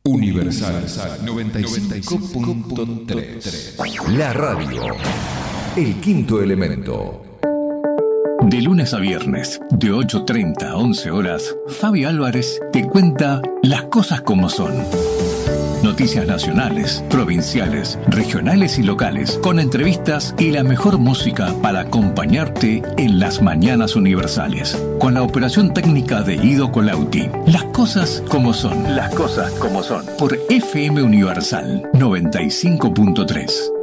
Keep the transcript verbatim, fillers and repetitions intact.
Universal noventa y cinco punto tres. La radio. El quinto elemento. De lunes a viernes, de ocho treinta a once horas, Fabi Álvarez te cuenta las cosas como son. Noticias nacionales, provinciales, regionales y locales, con entrevistas y la mejor música para acompañarte en las mañanas universales. Con la operación técnica de Ido Colauti. Las cosas como son. Las cosas como son. Por F M Universal noventa y cinco punto tres.